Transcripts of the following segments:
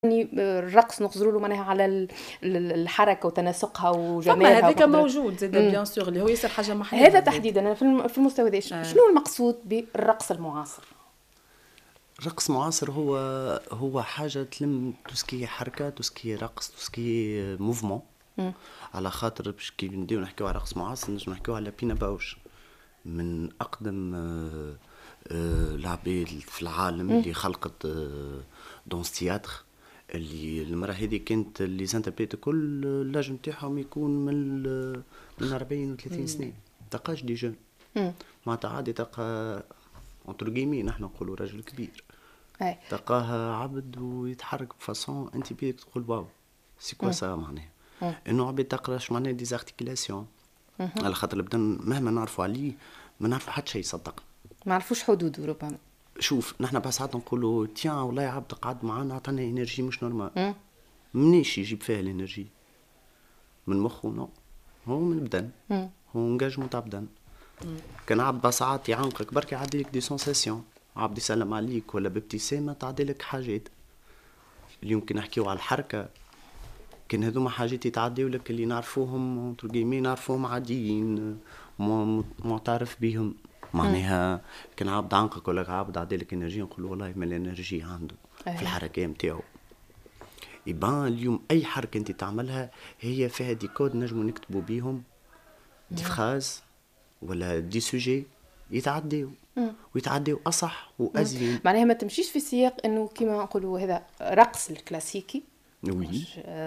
الرقص نخزروا له معناها على الحركه وتناسقها وجمالها. هذاك موجود زاد بيان سور اللي هو يصير حاجه محليه. هذا تحديدا انا في المستوى ذا شنو المقصود بالرقص المعاصر؟ الرقص المعاصر هو حاجه تلم توسكي حركه، توسكي رقص، توسكي موفمون. على خاطر باش كي نديو نحكيو على رقص معاصر نجم نحكيو على بينا باوش، من اقدم العباد في العالم اللي خلقت دونس تياتر، اللي المرة هذه كانت اللي زانتربريت كل اللاج نتاعهم يكون من 40 و 30 سنة. تلقاش دي جون معناتها عادي، تلقى اونتر جيمي نحن نقولوا راجل كبير تلقاه عبد ويتحرك بفاسون انت بيك تقول واو سي كوا سا معناها. انه عباد تقراش معناها ديزارتيكولاسيون، على خاطر البدن مهما نعرفوا عليه ما نعرفوا حتى شيء صدق، ما نعرفوش حدوده ربما. شوف نحن بس ساعات نقولوا تيان والله عبد قعد معنا عطانا انرجي مش نورمال. منيش يجيب فيها الانرجي؟ من مخه نو، هو من البدن، هو انجاجمون تاع بدن. كان عبد ساعات يعنقك بركي يعدي لك دي سونساسيون، عبد يسلم عليك ولا بابتسامه تعدي لك حاجات. اللي يمكن نحكيو على الحركه، كان هذوما حاجات يتعديو لك اللي نعرفوهم نعرفوهم عاديين معترف بهم معناها. كان عبد عنقك ولا عبد عدالك انرجي نقول والله ما الانرجي عنده في الحركه نتاعو. يبان اليوم اي حركه انت تعملها هي فيها دي كود نجمو نكتبوا بيهم دي فراز ولا دي سوجي ويتعديو اصح وازين. معناها ما تمشيش في سياق انه كما نقولوا هذا رقص الكلاسيكي. وي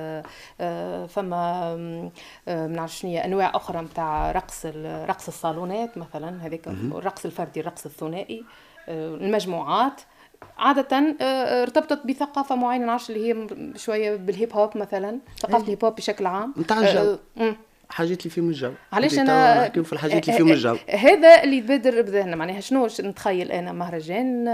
فما ما نعرفش شنو انواع اخرى نتاع رقص الصالونات مثلا، هذاك الرقص الفردي، الرقص الثنائي، المجموعات عادة ارتبطت بثقافة معينة، نعرفش اللي هي شوية بالهيب هوب مثلا، ثقافة الهيب هوب بشكل عام نتاع الجو، حاجات اللي فيهم الجو. علاش انا نحكيو في الحاجات اللي فيهم الجو، هذا اللي يبادر بذهننا. معناها شنو نتخيل انا مهرجان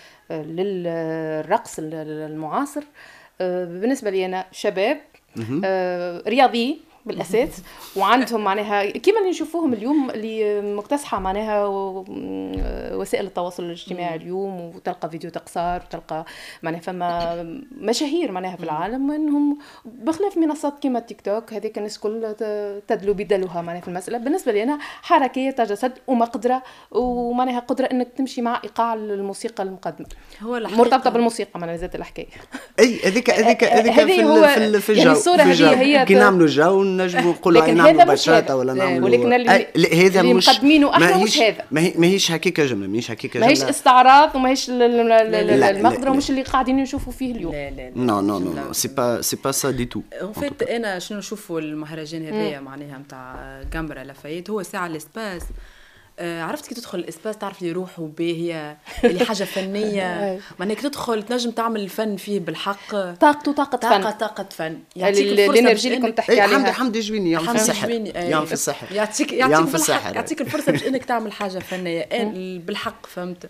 للرقص المعاصر بالنسبة لي أنا شباب رياضيين بالأساس وعندهم معناها كيما اللي نشوفوهم اليوم اللي مكتسحة معناها وسائل التواصل الاجتماعي اليوم، وتلقى فيديو تقصار وتلقى معناها فما مشاهير معناها في العالم انهم بخلاف منصات كيما التيك توك هذيك الناس كل تدلو بدلوها معناها في المسألة. بالنسبة لي أنا حركية جسد ومقدرة ومعناها قدرة انك تمشي مع ايقاع الموسيقى المقدمة، هو مرتبطة بالموسيقى معناها ذات الحكاية. اي هذيك في الجو، يعني الصورة هي كي نعملوا جو نجموا نقولوا نعملوا بشاطه ولا نعملوا، ولكن هذا مش مقدمينه احنا مش هذا، ماهيش هكاك جمله، ماهيش استعراض وماهيش المقدره ومش اللي قاعدين نشوفوا فيه اليوم. لا نو سي با سا دي تو. ان فيت انا شنو نشوفوا المهرجان هذايا معناها نتاع جامبرا لافايت هو ساعه الاسباس. عرفت كي تدخل الاسباس تعرف لي روح وباهيه اللي حاجه فنيه معناها كي تدخل تنجم تعمل الفن فيه بالحق طاقه فن. يعطيك الانرجي اللي كنت تحكي عليها. حمدي جويني يوم في السحر يعطيك الفرصه باش انك تعمل حاجه فنيه بالحق. فهمت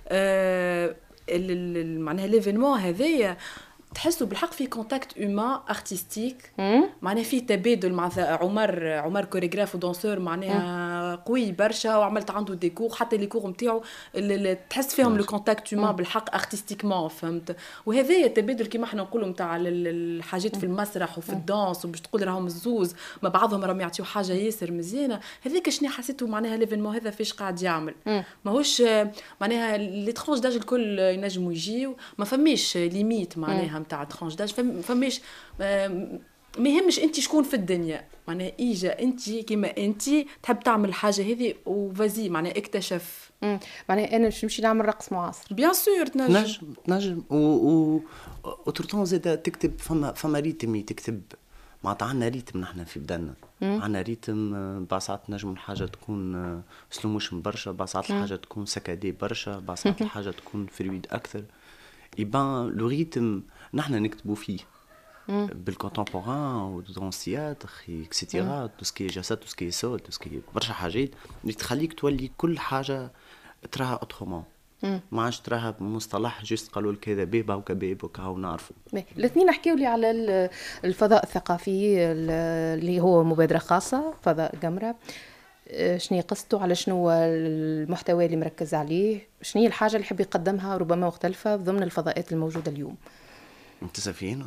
معناها ليفينمون هذايا تحسوا بالحق في كونتاكت اومان ارتستيك معناها في تبادل مع عمر كوريغراف ودانسور معناها قوي برشا، وعملت عنده ديكور حتى لي كور نتاعو تحس فيهم لو كونتاكت اومان بالحق ارتستيكمون. فهمت وهذايا التبادل كيما احنا نقولوا نتاع الحاجات في المسرح وفي الدانس وباش تقول راهم الزوز مع بعضهم راهم يعطيو حاجه ياسر مزيانه. هذيك شنو حسيته معناها ليفينمون هذا فاش قاعد يعمل ماهوش معناها لي ترونش داج الكل ينجموا يجيو، ما فماش ليميت معناها تاع ترانش داج، فماش ما يهمش انت شكون في الدنيا معناها اجا انت كيما انت تحب تعمل حاجه هذه وفازي معناها اكتشف. معناها انا باش نمشي نعمل رقص معاصر بيان سور تنجم و تورتون زاد تكتب فما ريتم تكتب معناتها عندنا ريتم نحن في بدنا عندنا ريتم. بعض نجم الحاجه تكون سلو موشن برشا، بعض الحاجه تكون سكادي برشا، بعض الحاجه تكون فلويد اكثر. يبان لو ريتم نحن نكتبوا فيه بالكونتمبوران ودونسيات اكسيتيرا تو سكي جسد تو سكي صوت تو سكي برشا حاجات اللي تخليك تولي كل حاجه تراها اوترومون، ما عادش تراها بمصطلح جست قالوا لك هذا بيبه وكبيب وكاو نعرفوا. الاثنين نحكيوا لي على الفضاء الثقافي اللي هو مبادره خاصه فضاء جامبرا. شنو قصته، على شنو المحتوى اللي مركز عليه، شنو الحاجه اللي يحب يقدمها ربما مختلفه ضمن الفضاءات الموجوده اليوم؟ متسافين